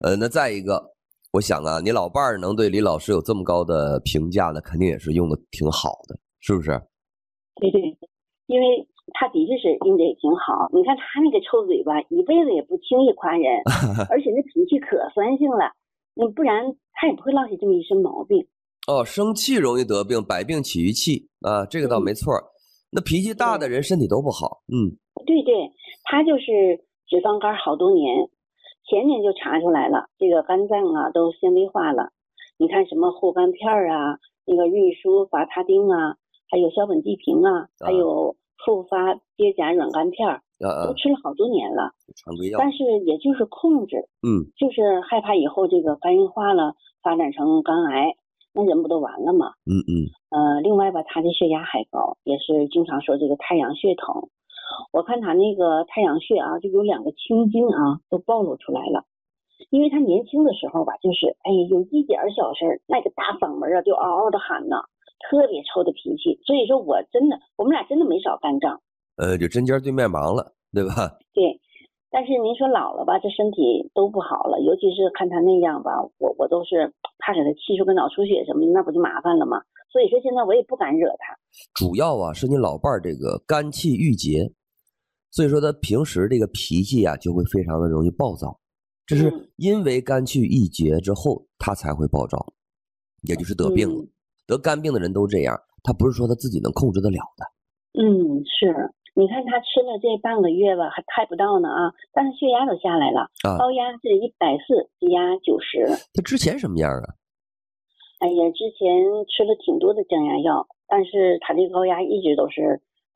那再一个，我想啊，你老伴儿能对李老师有这么高的评价呢，肯定也是用的挺好的，是不是？ 对对，因为他的确是用的也挺好。你看他那个臭嘴巴，一辈子也不轻易夸人，而且那脾气可酸性了，那不然他也不会落下这么一身毛病。 哦，生气容易得病，百病起于气啊，这个倒没错。那脾气大的人身体都不好。 对对，他就是脂肪肝好多年，前年就查出来了，这个肝脏啊都纤维化了。你看什么护肝片啊，那个运输伐他汀啊，还有硝苯地平啊，还有复发疖甲软肝片都吃了好多年了， 常规药。 但是也就是控制，就是害怕以后这个肝硬化了，发展成肝癌，那人不都完了吗？另外吧，他的血压还高，也是经常说这个太阳穴疼。我看他那个太阳穴啊，就有2个青筋啊，都暴露出来了。因为他年轻的时候吧，就是有一点小事，那个大嗓门啊，就嗷嗷的喊呢，特别臭的脾气。所以说我们俩真的没少干仗。 就针尖对面芒了，对吧？ 对，但是您说老了吧，这身体都不好了，尤其是看他那样吧，我都是怕给他气出个脑出血什么的，那不就麻烦了吗？所以说现在我也不敢惹他。 主要啊是你老伴儿这个肝气郁结，所以说他平时这个脾气啊就会非常的容易暴躁，这是因为肝气郁结之后他才会暴躁，也就是得病了。得肝病的人都这样，他不是说他自己能控制得了的。 是。你看他吃了这半个月吧，还不到呢啊，但是血压都下来了，高压是140，低压90。 他之前什么样啊？ 哎呀，之前吃了挺多的降压药，但是他这个高压一直都是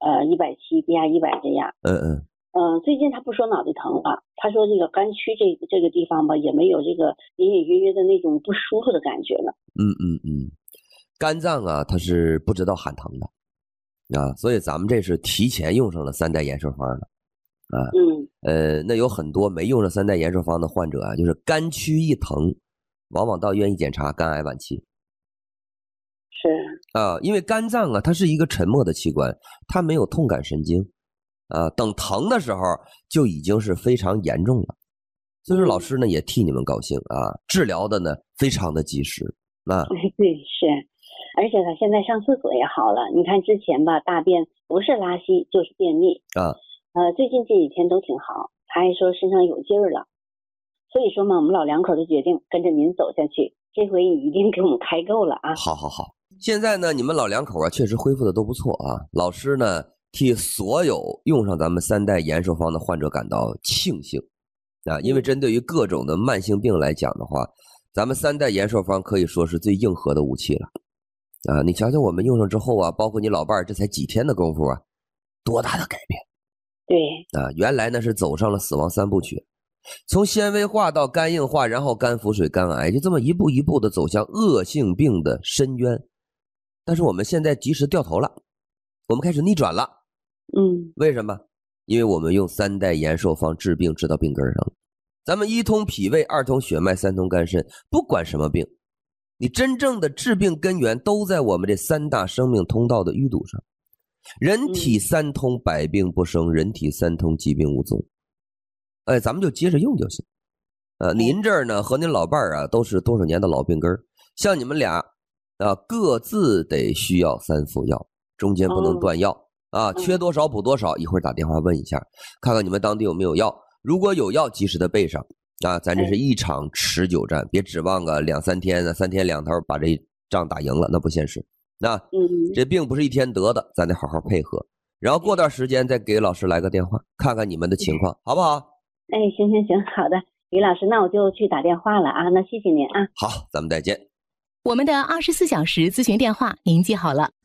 170，低压100这样。最近他不说脑袋疼了，他说这个肝区这个地方吧，也没有这个隐隐约约的那种不舒服的感觉了。 肝脏啊，它是不知道喊疼的。所以咱们这是提前用上了3代延寿方的那有很多没用上3代延寿方的患者啊，就是肝区一疼，往往到医院一检查，肝癌晚期。 是因为肝脏啊，它是一个沉默的器官，它没有痛感神经等疼的时候就已经是非常严重了。所以说老师呢也替你们高兴治疗的呢非常的及时对，是。而且他现在上厕所也好了，你看之前吧，大便不是拉稀就是便秘最近这几天都挺好，他还说身上有劲儿了。所以说嘛，我们老两口就决定跟着您走下去，这回你一定给我们开够了啊！ 好，现在呢，你们老两口啊，确实恢复的都不错老师呢，替所有用上咱们3代延寿方的患者感到庆幸因为针对于各种的慢性病来讲的话，咱们3代延寿方可以说是最硬核的武器了你瞧瞧我们用上之后包括你老伴儿这才几天的功夫多大的改变。 对原来呢是走上了死亡3部曲，从纤维化到肝硬化，然后肝腹水、肝癌，就这么一步一步的走向恶性病的深渊。但是我们现在及时掉头了，我们开始逆转了为什么？因为我们用3代延寿方治病治到病根上了。咱们1通脾胃，2通血脉，3通肝肾，不管什么病，你真正的治病根源都在我们这3大生命通道的淤堵上。人体3通，百病不生；人体3通，疾病无踪。咱们就接着用就行。您这儿呢和您老伴儿都是多少年的老病根儿，像你们俩各自得需要3副药，中间不能断药缺多少补多少，一会儿打电话问一下，看看你们当地有没有药，如果有药及时的备上咱这是一场持久战，别指望个2-3天3天2头把这仗打赢了，那不现实。这病不是一天得的，咱得好好配合，然后过段时间再给老师来个电话，看看你们的情况，好不好？ 行，好的，于老师，那我就去打电话了那谢谢您好，咱们再见。 我们的24小时咨询电话您记好了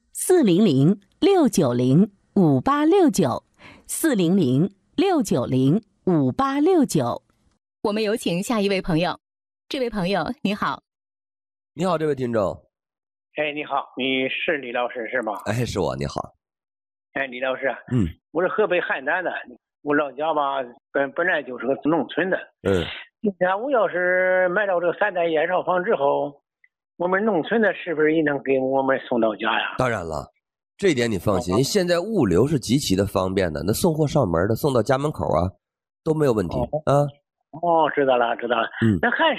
，400-690-5869，400-690-5869。我们有请下一位朋友。这位朋友你好。 你好，这位听众。 你好，你是李老师是吗？ 是我，你好。 李老师我是河北邯郸的，我老家吧本来就是个农村的今天我要是买到这个3代延寿方之后，我们农村的是不是也能给我们送到家呀？ 当然了，这一点你放心，现在物流是极其的方便的，那送货上门的送到家门口都没有问题哦，知道了。那还是